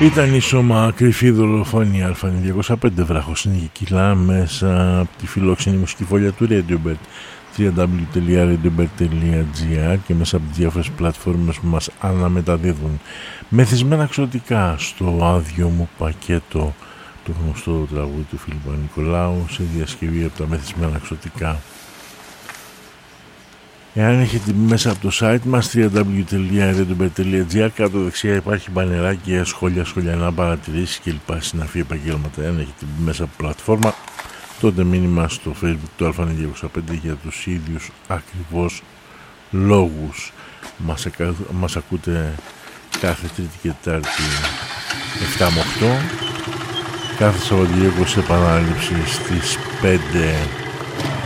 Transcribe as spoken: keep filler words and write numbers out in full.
Ήταν η Σώμα κρυφή δολοφονία Αλφα διακόσια πέντε βράχος κιλά μέσα από τη φιλόξενη μουσική φωλιά του Radiobird double-u double-u double-u τελεία radiobird τελεία gr και μέσα από τις διάφορες πλατφόρμες που μας αναμεταδίδουν μεθυσμένα ξωτικά στο άδειο μου πακέτο, το γνωστό τραγούδι του Φίλιππα Νικολάου σε διασκευή από τα μεθυσμένα ξωτικά. Εάν έχετε μέσα από το site μας double-u double-u double-u τελεία radiobird τελεία gr, κάτω δεξιά υπάρχει μπανεράκι για σχόλια, σχολιανά, παρατηρήσεις και λοιπά συναφή επαγγέλματα. Εάν έχετε μέσα από πλατφόρμα, τότε μήνυμα στο Facebook του Α διακόσια πέντε για τους ίδιους ακριβώς λόγους. Μας, εκα... μας ακούτε κάθε Τρίτη και Τετάρτη εφτά με οκτώ, κάθε Σαββατοκύριακο σε επανάληψη στις πέντε.